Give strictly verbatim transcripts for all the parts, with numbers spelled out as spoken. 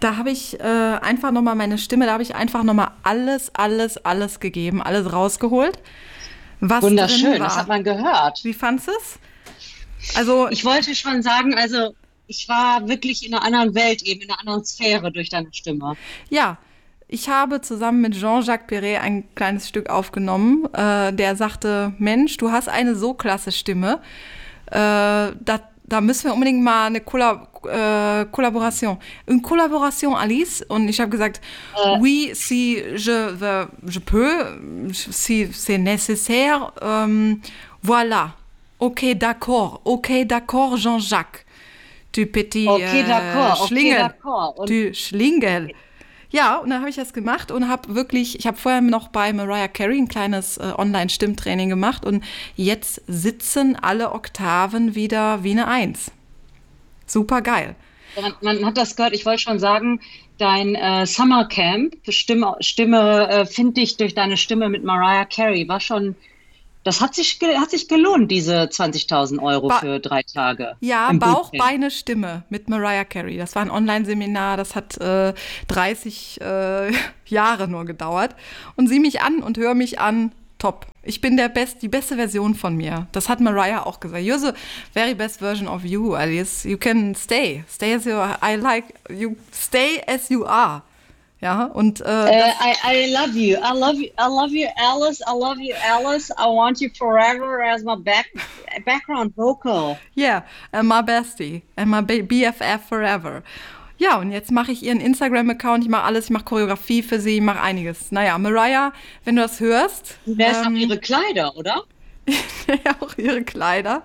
Da habe ich äh, einfach nochmal meine Stimme, da habe ich einfach nochmal alles, alles, alles gegeben, alles rausgeholt, was Wunderschön, drin das hat war. man gehört. Wie fandst du es? Also, Ich wollte schon sagen, also ich war wirklich in einer anderen Welt, eben in einer anderen Sphäre durch deine Stimme. ja, ich habe zusammen mit Jean-Jacques Perret ein kleines Stück aufgenommen. Äh, der sagte, Mensch, du hast eine so klasse Stimme. Äh, da, da müssen wir unbedingt mal eine Kollab äh, Kollaboration. Une Collaboration, Alice. Und ich habe gesagt, Äh, oui, si je, veux, je peux, si c'est nécessaire, ähm, voilà. Ok, d'accord. Ok, d'accord, Jean-Jacques. Du petit okay, äh, d'accord, okay, Schlingel. d'accord. Und Du Schlingel. Ja, und dann habe ich das gemacht und habe wirklich, ich habe vorher noch bei Mariah Carey ein kleines äh, Online-Stimmtraining gemacht und jetzt sitzen alle Oktaven wieder wie eine Eins. Super geil. man, man hat das gehört, ich wollte schon sagen, dein äh, Summercamp, Stimme, Stimme äh, finde ich durch deine Stimme mit Mariah Carey, war schon, das hat sich, ge- hat sich gelohnt, diese zwanzigtausend Euro Ba für drei Tage ja, im Bauch, Bootcamp. Beine, Stimme mit Mariah Carey. Das war ein Online-Seminar, das hat äh, dreißig äh, Jahre nur gedauert. Und sieh mich an und hör mich an, top. Ich bin der Best, die beste Version von mir. Das hat Mariah auch gesagt. You're the very best version of you, Alice. You can stay. Stay as you are. I like you. Stay as you are. Ja, und äh, Uh, das, I, I love you. I love you. I love you, Alice. I love you, Alice. I want you forever as my back background vocal. yeah, and my bestie and my B F F forever. Ja, und jetzt mache ich ihren Instagram-Account, ich mache alles, ich mache Choreografie für sie, ich mache einiges. Naja, Mariah, wenn du das hörst, Du wärst auch ähm, ihre Kleider, oder? ja, auch ihre Kleider.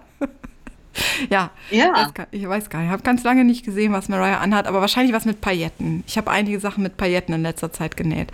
Ja, Ja. weiß gar, ich weiß gar nicht. Ich habe ganz lange nicht gesehen, was Mariah anhat, aber wahrscheinlich was mit Pailletten. Ich habe einige Sachen mit Pailletten in letzter Zeit genäht.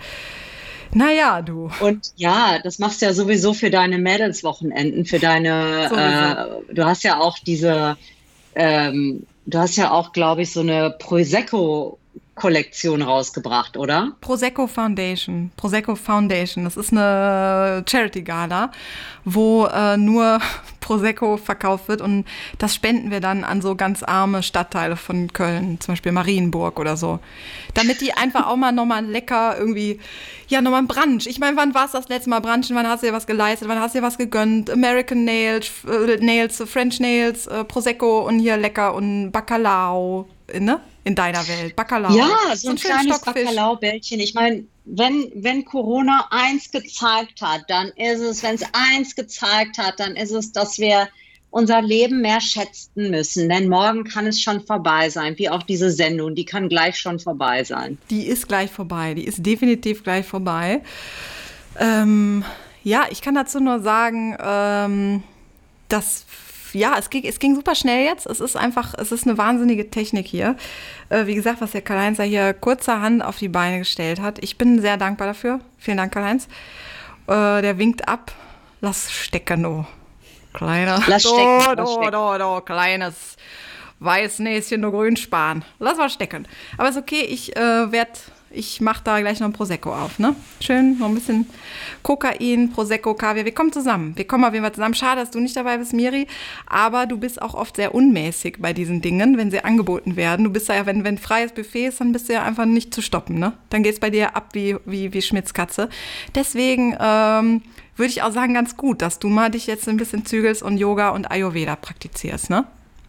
Naja, du, Und ja, das machst du ja sowieso für deine Mädelswochenenden, für sowieso. deine, äh, du hast ja auch diese, ähm, du hast ja auch, glaube ich, so eine Prosecco-Kollektion rausgebracht, oder? Prosecco Foundation. Prosecco Foundation. Das ist eine Charity-Gala, wo äh, nur Prosecco verkauft wird und das spenden wir dann an so ganz arme Stadtteile von Köln, zum Beispiel Marienburg oder so. Damit die einfach auch mal nochmal lecker irgendwie, ja, nochmal ein Brunch. Ich meine, wann war es das letzte Mal Brunchen? Wann hast du dir was geleistet? Wann hast du dir was gegönnt? American Nails, äh, Nails, French Nails, äh, Prosecco und hier lecker und Bacalao, ne? In deiner Welt. Bacalao. Ja, so So ein ein schönen kleines Stockfisch. Bacalao-Bällchen. Ich meine, wenn, wenn Corona eins gezeigt hat, dann ist es, wenn es eins gezeigt hat, dann ist es, dass wir unser Leben mehr schätzen müssen. Denn morgen kann es schon vorbei sein, wie auch diese Sendung, die kann gleich schon vorbei sein. Die ist gleich vorbei. Die ist definitiv gleich vorbei. Ähm, ja, ich kann dazu nur sagen, ähm, dass ja, es ging, es ging super schnell jetzt. Es ist einfach, es ist eine wahnsinnige Technik hier. Äh, wie gesagt, was der Karl-Heinz da hier kurzerhand auf die Beine gestellt hat. Ich bin sehr dankbar dafür. Vielen Dank, Karl-Heinz. Äh, der winkt ab. Lass stecken, du. Kleiner. Lass do, stecken, lass do, stecken. do, do, kleines Weißnäschen, nur Grünspan. Lass mal stecken. Aber ist okay, ich äh, werde, ich mache da gleich noch ein Prosecco auf, ne? Schön, noch ein bisschen Kokain, Prosecco, Kaviar. Wir kommen zusammen. Wir kommen auf jeden Fall zusammen. Schade, dass du nicht dabei bist, Miri. Aber du bist auch oft sehr unmäßig bei diesen Dingen, wenn sie angeboten werden. Du bist da ja, wenn, wenn freies Buffet ist, dann bist du ja einfach nicht zu stoppen, ne? Dann geht's bei dir ab wie, wie, wie Schmitz Katze. Deswegen, ähm, würde ich auch sagen, ganz gut, dass du mal dich jetzt ein bisschen zügelst und Yoga und Ayurveda praktizierst, ne?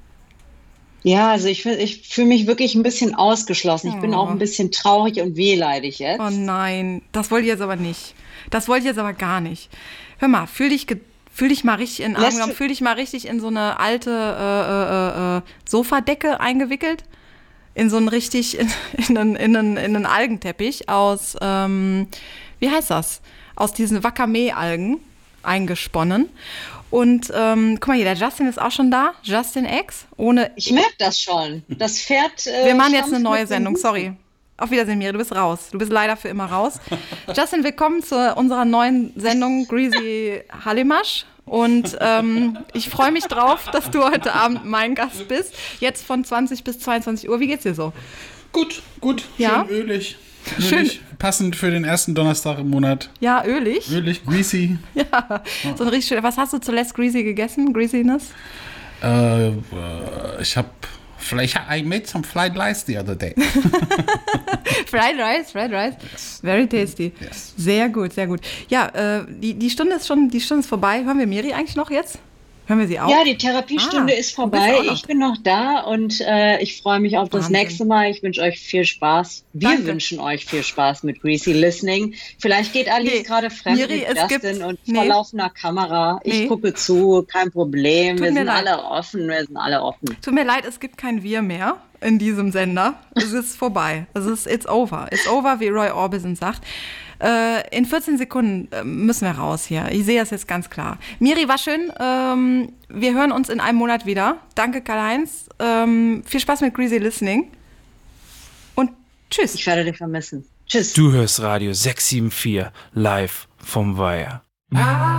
Ja, also ich, fühl- ich fühle mich wirklich ein bisschen ausgeschlossen. Ich bin auch Oh. ein bisschen traurig und wehleidig Oh jetzt. nein, das wollte ich jetzt aber nicht. Das wollte ich jetzt aber gar nicht. Hör mal, fühl dich, ge- fühl dich mal richtig in den Arm Lässt genommen, du, fühl dich mal richtig in so eine alte äh, äh, äh, Sofadecke eingewickelt. In so einen richtig, in, in, einen, in, einen, in einen Algenteppich aus, ähm, wie heißt das? Aus diesen Wakame-Algen eingesponnen. Und ähm, guck mal hier, der Justin ist auch schon da. Justin X. Ohne. ich merke das schon. Das Pferd Wir äh, machen jetzt eine stampft neue mit den Sendung, Hufen. sorry. Auf Wiedersehen, Miri, du bist raus. Du bist leider für immer raus. Justin, willkommen zu unserer neuen Sendung Greasy Hallimasch. Und ähm, ich freue mich drauf, dass du heute Abend mein Gast bist. Jetzt von zwanzig bis zweiundzwanzig Uhr. Wie geht's dir so? Gut, gut, Ja? schön ölig. Schön. Ölig, passend für den ersten Donnerstag im Monat. Ja, ölig. Ölig, greasy. Ja, so ein richtig schön. Was hast du zuletzt Greasy gegessen? Greasiness? Äh, äh, ich habe Vielleicht I made some fried rice the other day. Fried Rice, Fried Rice. Yes. Very tasty. Yes. Sehr gut, sehr gut. Ja, äh, die, die Stunde ist schon, die Stunde ist vorbei. Hören wir Miri eigentlich noch jetzt? Hören wir sie auch? Ja, die Therapiestunde ah, ist vorbei. Ich bin noch da und äh, ich freue mich auf das Wahnsinn. nächste Mal. Ich wünsche euch viel Spaß. Wir Danke. wünschen euch viel Spaß mit Greasy Listening. Vielleicht geht Alice nee, gerade fremd Miri, mit es Justin gibt, und nee. vor laufender Kamera. Ich nee. gucke zu, kein Problem. Tut wir mir sind leid. alle offen, wir sind alle offen. Tut mir leid, es gibt kein Wir mehr in diesem Sender. Es ist vorbei. Es ist it's over. It's over, wie Roy Orbison sagt. Äh, in vierzehn Sekunden äh, müssen wir raus hier. Ich sehe das jetzt ganz klar. Miri, war schön. Ähm, wir hören uns in einem Monat wieder. Danke, Karl-Heinz. Ähm, viel Spaß mit Greasy Listening. Und tschüss. Ich werde dich vermissen. Tschüss. Du hörst Radio sechs sieben vier live vom Weiher.